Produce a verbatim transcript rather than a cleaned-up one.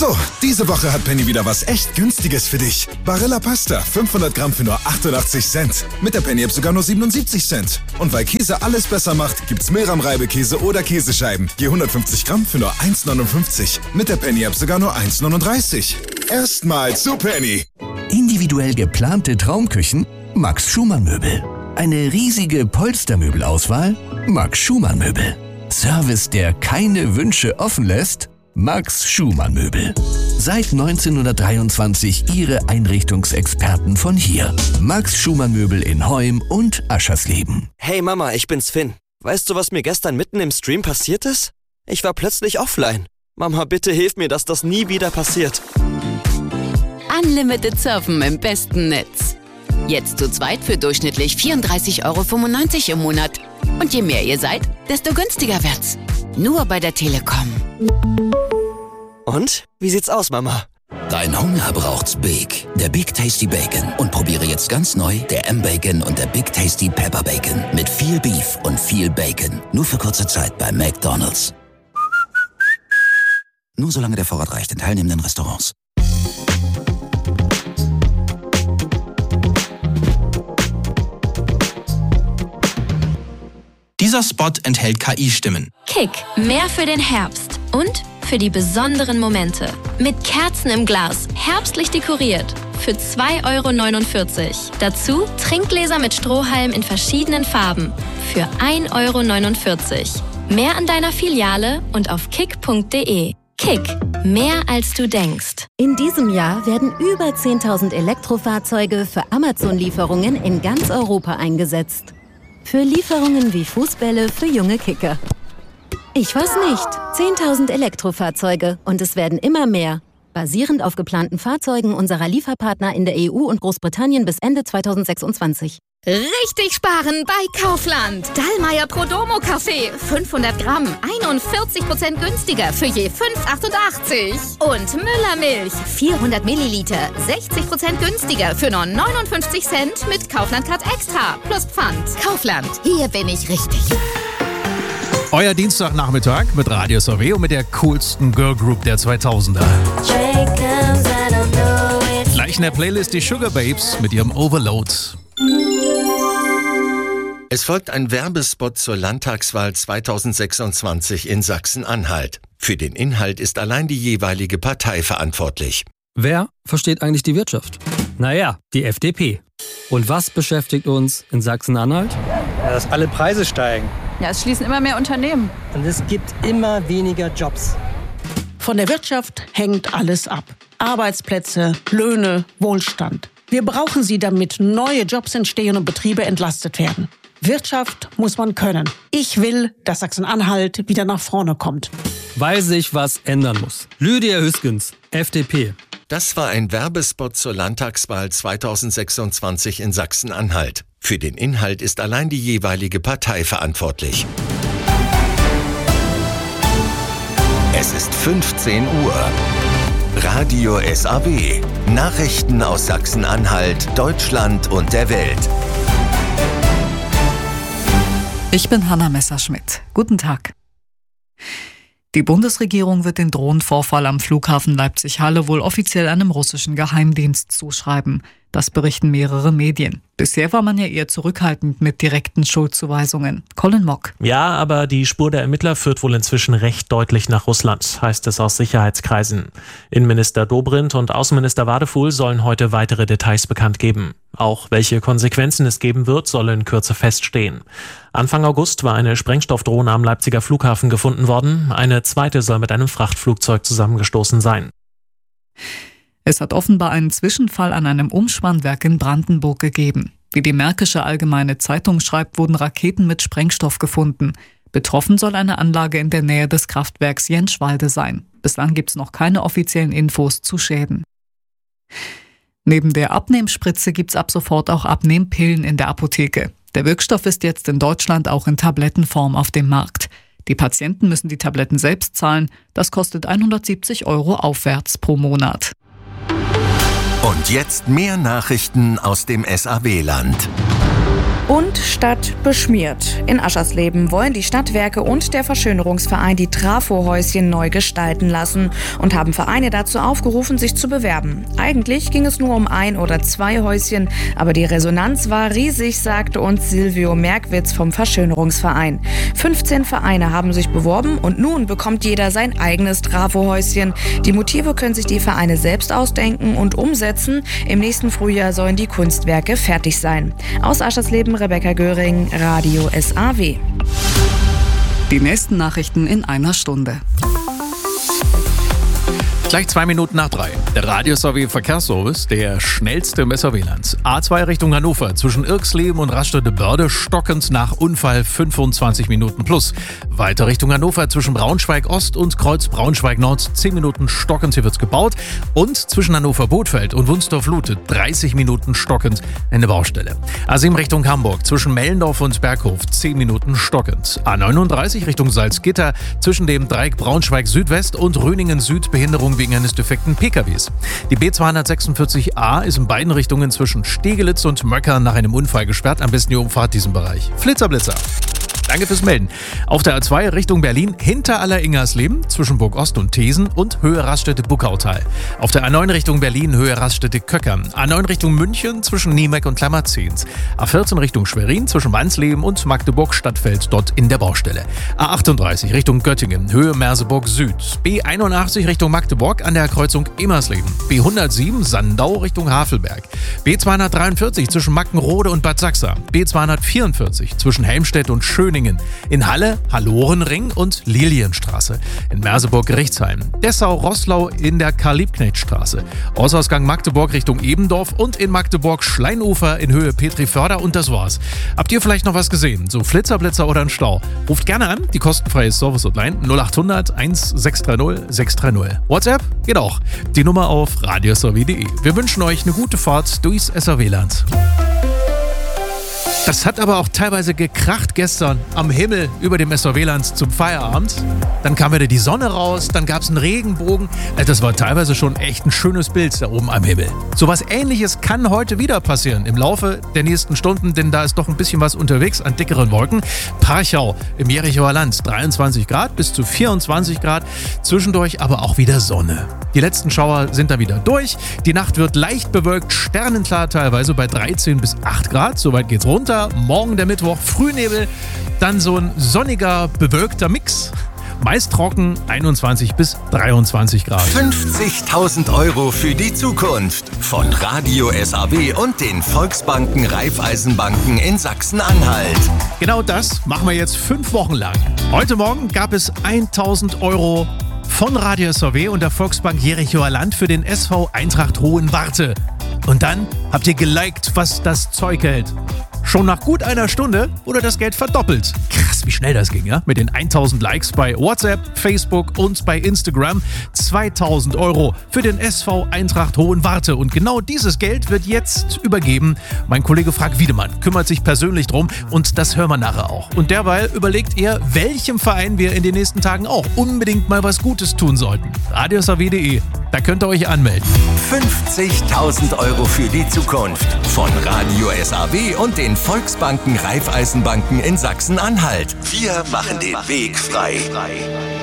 So, diese Woche hat Penny wieder was echt Günstiges für dich. Barilla Pasta, fünfhundert Gramm für nur achtundachtzig Cent. Mit der Penny-App sogar nur siebenundsiebzig Cent. Und weil Käse alles besser macht, gibt's Milram-Reibekäse oder Käsescheiben. Je hundertfünfzig Gramm für nur eins neunundfünfzig. Mit der Penny-App sogar nur eins neununddreißig. Erstmal zu Penny. Individuell geplante Traumküchen? Max Schumann Möbel. Eine riesige Polstermöbelauswahl? Max Schumann Möbel. Service, der keine Wünsche offen lässt? Max Schumann Möbel. Seit neunzehnhundertdreiundzwanzig Ihre Einrichtungsexperten von hier. Max Schumann Möbel in Heum und Aschersleben. Hey Mama, ich bin's Finn. Weißt du, was mir gestern mitten im Stream passiert ist? Ich war plötzlich offline. Mama, bitte hilf mir, dass das nie wieder passiert. Unlimited Surfen im besten Netz. Jetzt zu zweit für durchschnittlich vierunddreißig Euro fünfundneunzig im Monat. Und je mehr ihr seid, desto günstiger wird's. Nur bei der Telekom. Und? Wie sieht's aus, Mama? Dein Hunger braucht's Big. Der Big Tasty Bacon. Und probiere jetzt ganz neu der M-Bacon und der Big Tasty Pepper Bacon. Mit viel Beef und viel Bacon. Nur für kurze Zeit bei McDonald's. Nur solange der Vorrat reicht in teilnehmenden Restaurants. Dieser Spot enthält K I-Stimmen. Kick, mehr für den Herbst und für die besonderen Momente. Mit Kerzen im Glas, herbstlich dekoriert. Für zwei Euro neunundvierzig. Dazu Trinkgläser mit Strohhalm in verschiedenen Farben. Für ein Euro neunundvierzig. Mehr an deiner Filiale und auf kick punkt de. Kick, mehr als du denkst. In diesem Jahr werden über zehntausend Elektrofahrzeuge für Amazon-Lieferungen in ganz Europa eingesetzt. Für Lieferungen wie Fußbälle für junge Kicker. Ich weiß nicht. zehntausend Elektrofahrzeuge und es werden immer mehr. Basierend auf geplanten Fahrzeugen unserer Lieferpartner in der E U und Großbritannien bis Ende zweitausendsechsundzwanzig. Richtig sparen bei Kaufland. Dallmayr Prodomo Kaffee. fünfhundert Gramm. einundvierzig Prozent günstiger für je fünf Euro achtundachtzig. Und Müller Milch. vierhundert Milliliter. sechzig Prozent günstiger für nur neunundfünfzig Cent mit Kaufland Card Extra. Plus Pfand. Kaufland. Hier bin ich richtig. Euer Dienstagnachmittag mit Radio S A W und mit der coolsten Girlgroup der zweitausender. Gleich in der Playlist die Sugar Babes mit ihrem Overload. Es folgt ein Werbespot zur Landtagswahl zweitausendsechsundzwanzig in Sachsen-Anhalt. Für den Inhalt ist allein die jeweilige Partei verantwortlich. Wer versteht eigentlich die Wirtschaft? Naja, die F D P. Und was beschäftigt uns in Sachsen-Anhalt? Ja, dass alle Preise steigen. Ja, es schließen immer mehr Unternehmen. Und es gibt immer weniger Jobs. Von der Wirtschaft hängt alles ab. Arbeitsplätze, Löhne, Wohlstand. Wir brauchen sie, damit neue Jobs entstehen und Betriebe entlastet werden. Wirtschaft muss man können. Ich will, dass Sachsen-Anhalt wieder nach vorne kommt. Weil sich was ändern muss. Lydia Hüskens, F D P. Das war ein Werbespot zur Landtagswahl zweitausendsechsundzwanzig in Sachsen-Anhalt. Für den Inhalt ist allein die jeweilige Partei verantwortlich. Es ist fünfzehn Uhr. Radio S A W. Nachrichten aus Sachsen-Anhalt, Deutschland und der Welt. Ich bin Hanna Messerschmidt. Guten Tag. Die Bundesregierung wird den Drohnenvorfall am Flughafen Leipzig-Halle wohl offiziell einem russischen Geheimdienst zuschreiben. Das berichten mehrere Medien. Bisher war man ja eher zurückhaltend mit direkten Schuldzuweisungen. Colin Mock. Ja, aber die Spur der Ermittler führt wohl inzwischen recht deutlich nach Russland, heißt es aus Sicherheitskreisen. Innenminister Dobrindt und Außenminister Wadefuhl sollen heute weitere Details bekannt geben. Auch welche Konsequenzen es geben wird, soll in Kürze feststehen. Anfang August war eine Sprengstoffdrohne am Leipziger Flughafen gefunden worden. Eine zweite soll mit einem Frachtflugzeug zusammengestoßen sein. Es hat offenbar einen Zwischenfall an einem Umspannwerk in Brandenburg gegeben. Wie die Märkische Allgemeine Zeitung schreibt, wurden Raketen mit Sprengstoff gefunden. Betroffen soll eine Anlage in der Nähe des Kraftwerks Jenschwalde sein. Bislang gibt es noch keine offiziellen Infos zu Schäden. Neben der Abnehmspritze gibt es ab sofort auch Abnehmpillen in der Apotheke. Der Wirkstoff ist jetzt in Deutschland auch in Tablettenform auf dem Markt. Die Patienten müssen die Tabletten selbst zahlen. Das kostet hundertsiebzig Euro aufwärts pro Monat. Und jetzt mehr Nachrichten aus dem S A W-Land. Und Stadt beschmiert. In Aschersleben wollen die Stadtwerke und der Verschönerungsverein die Trafohäuschen neu gestalten lassen und haben Vereine dazu aufgerufen, sich zu bewerben. Eigentlich ging es nur um ein oder zwei Häuschen, aber die Resonanz war riesig, sagte uns Silvio Merkwitz vom Verschönerungsverein. fünfzehn Vereine haben sich beworben und nun bekommt jeder sein eigenes Trafohäuschen. Die Motive können sich die Vereine selbst ausdenken und umsetzen. Im nächsten Frühjahr sollen die Kunstwerke fertig sein. Aus Aschersleben Rebecca Göring, Radio S A W. Die nächsten Nachrichten in einer Stunde. Gleich zwei Minuten nach drei. Der Radio S A W Verkehrsservice, der schnellste im S A W-Land. A zwei Richtung Hannover, zwischen Irksleben und Rastede-Börde, stockend nach Unfall fünfundzwanzig Minuten plus. Weiter Richtung Hannover, zwischen Braunschweig Ost und Kreuz Braunschweig Nord, zehn Minuten stockend, hier wird's gebaut. Und zwischen Hannover-Bothfeld und Wunsdorf-Lute, dreißig Minuten stockend, eine Baustelle. A sieben Richtung Hamburg, zwischen Mellendorf und Berghof, zehn Minuten stockend. A neununddreißig Richtung Salzgitter, zwischen dem Dreieck Braunschweig Südwest und Röningen Süd, Behinderung wegen eines defekten P K Ws. Die B zweihundertsechsundvierzig A ist in beiden Richtungen zwischen Stegelitz und Möckern nach einem Unfall gesperrt. Am besten die Umfahrt diesen Bereich. Flitzer-Blitzer. Danke fürs Melden. Auf der A zwei Richtung Berlin hinter Aller-Ingersleben zwischen Burg Ost und Thesen und Höhe Raststätte-Buckautal. Auf der A neun Richtung Berlin Höhe Raststätte-Köckern. A neun Richtung München zwischen Niemeck und Klammerzehns. A vierzehn Richtung Schwerin zwischen Wansleben und Magdeburg-Stadtfeld dort in der Baustelle. A achtunddreißig Richtung Göttingen Höhe Merseburg Süd. B einundachtzig Richtung Magdeburg an der Kreuzung Emersleben. B hundertsieben Sandau Richtung Havelberg. B zweihundertdreiundvierzig zwischen Mackenrode und Bad Sachsa. B zweihundertvierundvierzig zwischen Helmstedt und Schöningen. In Halle, Hallorenring und Lilienstraße. In Merseburg-Gerichtsheim. Dessau-Roßlau in der Karl-Liebknecht-Straße. Ortsausgang Magdeburg Richtung Ebendorf und in Magdeburg-Schleinufer in Höhe Petri-Förder und das war's. Habt ihr vielleicht noch was gesehen? So Flitzerblitzer oder ein Stau? Ruft gerne an, die kostenfreie Service-Hotline null achthundert eins sechs drei null sechs drei null. WhatsApp geht auch. Die Nummer auf radio s a w punkt de. Wir wünschen euch eine gute Fahrt durchs S A W-Land. Das hat aber auch teilweise gekracht gestern am Himmel über dem S A W-Land zum Feierabend. Dann kam wieder die Sonne raus, dann gab es einen Regenbogen. Das war teilweise schon echt ein schönes Bild da oben am Himmel. So was Ähnliches kann heute wieder passieren im Laufe der nächsten Stunden, denn da ist doch ein bisschen was unterwegs an dickeren Wolken. Parchau im Jerichoer Land, dreiundzwanzig Grad bis zu vierundzwanzig Grad. Zwischendurch aber auch wieder Sonne. Die letzten Schauer sind da wieder durch. Die Nacht wird leicht bewölkt, sternenklar teilweise bei dreizehn bis acht Grad. Soweit geht's runter. Morgen der Mittwoch, Frühnebel, dann so ein sonniger, bewölkter Mix. Meist trocken, einundzwanzig bis dreiundzwanzig Grad. fünfzigtausend Euro für die Zukunft von Radio S A W und den Volksbanken Raiffeisenbanken in Sachsen-Anhalt. Genau das machen wir jetzt fünf Wochen lang. Heute Morgen gab es tausend Euro von Radio S A W und der Volksbank Jerichoer Land für den S V Eintracht Hohenwarte. Und dann habt ihr geliked, was das Zeug hält. Schon nach gut einer Stunde wurde das Geld verdoppelt. Krass, wie schnell das ging, ja? Mit den tausend Likes bei WhatsApp, Facebook und bei Instagram. zweitausend Euro für den S V Eintracht Hohenwarte. Und genau dieses Geld wird jetzt übergeben. Mein Kollege Frank Wiedemann kümmert sich persönlich drum und das hören wir nachher auch. Und derweil überlegt er, welchem Verein wir in den nächsten Tagen auch unbedingt mal was Gutes tun sollten. radio s a w punkt de, da könnt ihr euch anmelden. fünfzigtausend Euro für die Zukunft von Radio S A W und den Volksbanken Raiffeisenbanken in Sachsen-Anhalt. Wir machen den Weg frei.